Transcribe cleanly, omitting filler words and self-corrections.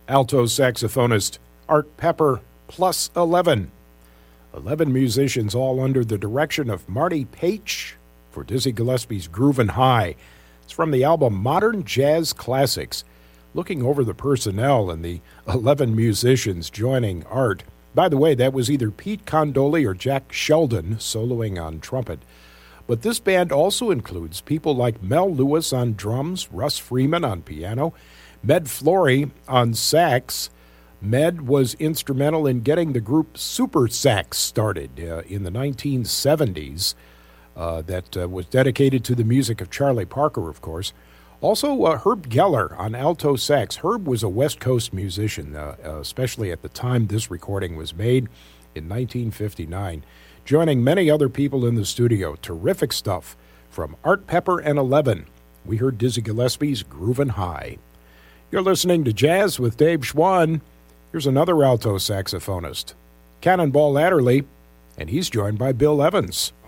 alto saxophonist Art Pepper, plus 11. 11 musicians all under the direction of Marty Paich for Dizzy Gillespie's Groovin' High. It's from the album Modern Jazz Classics. Looking over the personnel and the 11 musicians joining Art. By the way, that was either Pete Condoli or Jack Sheldon soloing on trumpet. But this band also includes people like Mel Lewis on drums, Russ Freeman on piano, Med Flory on sax. Med was instrumental in getting the group Super Sax started in the 1970s. That was dedicated to the music of Charlie Parker, of course. Also, Herb Geller on alto sax. Herb was a West Coast musician, especially at the time this recording was made in 1959, joining many other people in the studio. Terrific stuff from Art Pepper and 11. We heard Dizzy Gillespie's Groovin' High. You're listening to Jazz with Dave Schwann. Here's another alto saxophonist, Cannonball Adderley, and he's joined by Bill Evans.